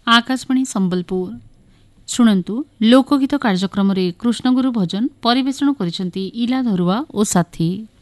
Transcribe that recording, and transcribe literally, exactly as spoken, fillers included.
आकाशवाणी संबलपुर शुणन्तु लोकगीत कार्यक्रम रे कृष्णगुरु भजन परिवेषण करिसेंती इला धरुआ ओ साथी।